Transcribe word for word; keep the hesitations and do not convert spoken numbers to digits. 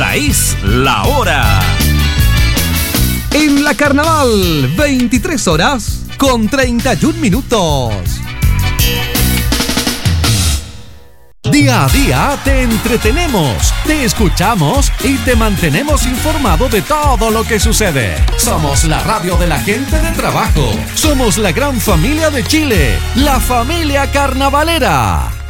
Esta es la hora. En la Carnaval, veintitrés horas con treinta y un minutos. Día a día te entretenemos, te escuchamos y te mantenemos informado de todo lo que sucede. Somos la radio de la gente de trabajo. Somos la gran familia de Chile, la familia carnavalera.